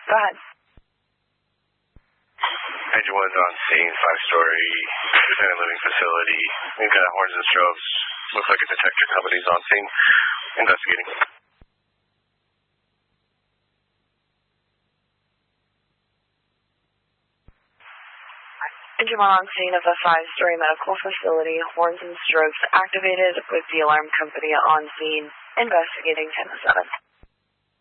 Go ahead. Engine 1's on scene, 5-story, independent living facility. We've got horns and strobes. Looks like a detector company's on scene. Investigating. Engine 1 on scene of a 5-story medical facility. Horns and strobes activated with the alarm company on scene. Investigating 10-7.